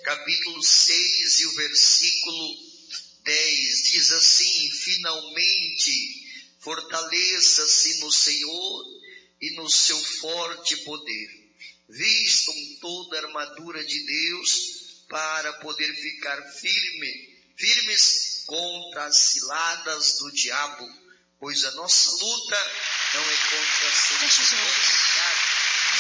capítulo 6 e o versículo 10, diz assim: finalmente, fortaleça-se no Senhor e no seu forte poder. Vistam toda a armadura de Deus para poder ficar firmes contra as ciladas do diabo, pois a nossa luta não é contra seres humanos,